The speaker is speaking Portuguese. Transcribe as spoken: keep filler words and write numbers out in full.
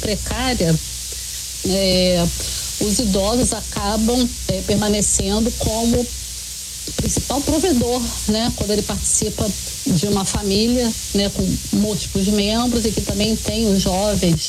precária, é, os idosos acabam é, permanecendo como principal provedor, né, quando ele participa de uma família, né, com múltiplos membros, e que também tem os jovens